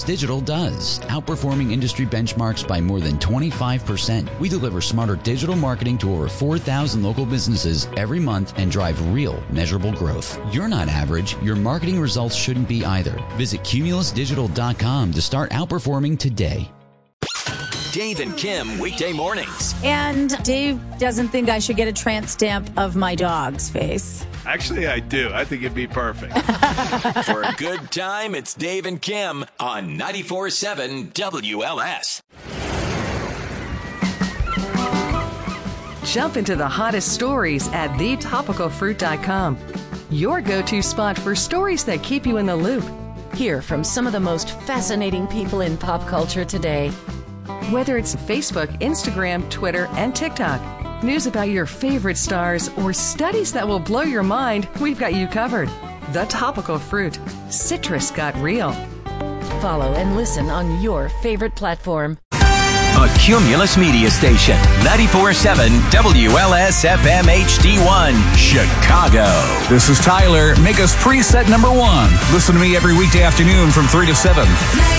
Digital does, outperforming industry benchmarks by more than 25%. We deliver smarter digital marketing to over 4,000 local businesses every month and drive real, measurable growth. You're not average. Your marketing results shouldn't be either. Visit cumulusdigital.com to start outperforming today. Dave and Kim, weekday mornings. And Dave doesn't think I should get a tramp stamp of my dog's face. Actually, I do. I think it'd be perfect. For a good time, it's Dave and Kim on 94.7 WLS. Jump into the hottest stories at thetopicalfruit.com. Your go-to spot for stories that keep you in the loop. Hear from some of the most fascinating people in pop culture today. Whether it's Facebook, Instagram, Twitter, and TikTok, news about your favorite stars, or studies that will blow your mind, we've got you covered. The Topical Fruit. Citrus got real. Follow and listen on your favorite platform. A Cumulus Media Station, 94.7 WLS FM HD1, Chicago. This is Tyler. Make us preset number 1. Listen to me every weekday afternoon from 3 to 7.